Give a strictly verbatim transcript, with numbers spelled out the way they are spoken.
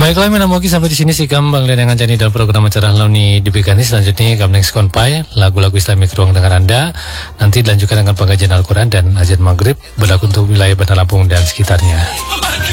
Baiklah, menamoki sampai di sini sih kambang dan yang jadi dalam program acara Launi diberikan selanjutnya kami next konpai lagu-lagu Islamik ruang dengar Anda nanti dilanjutkan dengan pengajian Al-Quran dan azan maghrib berlaku untuk wilayah Bandar Lampung dan sekitarnya.